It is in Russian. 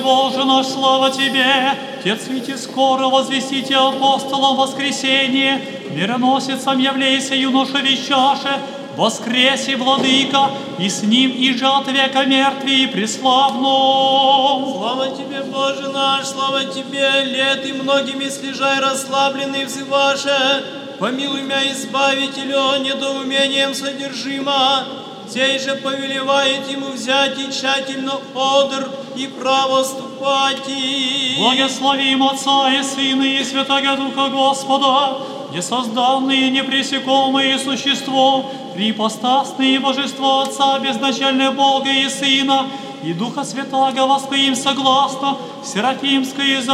Боже наш, слава Тебе! Отец, веди скоро возвестите апостолам воскресение, мироносицам являйся юноша вещаше, воскреси, Владыка, и с ним и же от века мертвей преславно. Слава Тебе, Боже наш, слава Тебе, лет и многими слежай расслабленный взываше, помилуй меня, Избавителю, недоумением содержимо, сей же повелевает ему взять и тщательно одр и право ступать. Благословим Отца и Сына и Святого Духа Господа, несозданные, непресекомые существо, трипостасные божество Отца, безначальное Бога и Сына, и Духа Святаго воспоим согласно Серафимской